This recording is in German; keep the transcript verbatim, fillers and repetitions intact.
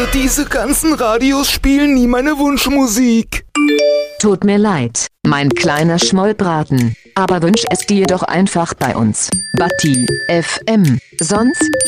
diese ganzen Radios spielen nie meine Wunschmusik. Tut mir leid, mein kleiner Schmollbraten, aber wünsch es dir doch einfach bei uns. Batti F M. Sonst